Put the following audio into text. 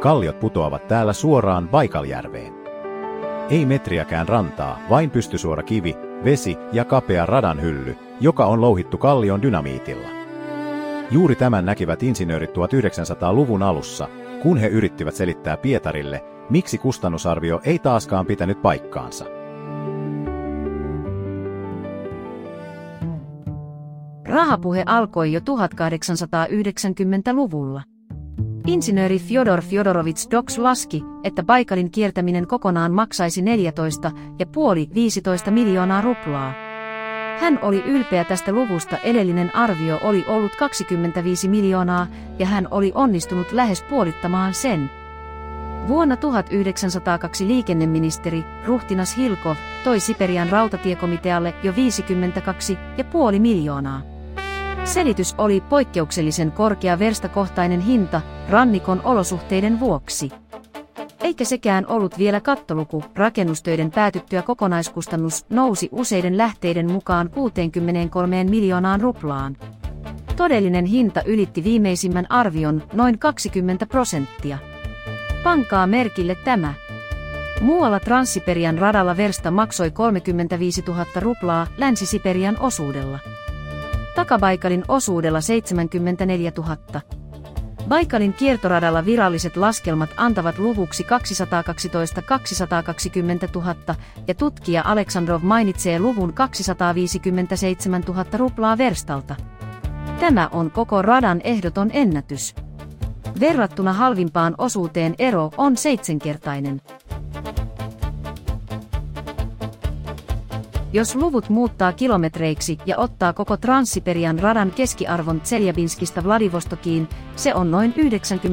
Kalliot putoavat täällä suoraan Baikaljärveen. Ei metriäkään rantaa, vain pystysuora kivi, vesi ja kapea radan hylly, joka on louhittu kallion dynamiitilla. Juuri tämän näkivät insinöörit 1900-luvun alussa, kun he yrittivät selittää Pietarille, miksi kustannusarvio ei taaskaan pitänyt paikkaansa. Rahapuhe alkoi jo 1890-luvulla. Insinööri Fjodor Fjodorovits Doks laski, että Baikalin kiertäminen kokonaan maksaisi 14,5–15 miljoonaa ruplaa. Hän oli ylpeä tästä luvusta, edellinen arvio oli ollut 25 miljoonaa ja hän oli onnistunut lähes puolittamaan sen. Vuonna 1902 liikenneministeri, ruhtinas Hilkov, toi Siperian rautatiekomitealle jo 52,5 miljoonaa. Selitys oli poikkeuksellisen korkea verstakohtainen hinta rannikon olosuhteiden vuoksi. Eikä sekään ollut vielä kattoluku, rakennustöiden päätyttyä kokonaiskustannus nousi useiden lähteiden mukaan 63 miljoonaan ruplaan. Todellinen hinta ylitti viimeisimmän arvion noin 20%. Pankaa merkille tämä. Muualla Transsiperian radalla versta maksoi 35 000 ruplaa Länsi-Siperian osuudella. Takabaikalin osuudella 74 000. Baikalin kiertoradalla viralliset laskelmat antavat luvuksi 212–220 000 ja tutkija Aleksandrov mainitsee luvun 257 000 ruplaa verstalta. Tämä on koko radan ehdoton ennätys. Verrattuna halvimpaan osuuteen ero on 7-kertainen. Jos luvut muuttaa kilometreiksi ja ottaa koko Transsiperian radan keskiarvon Tseljabinskista Vladivostokiin, se on noin 90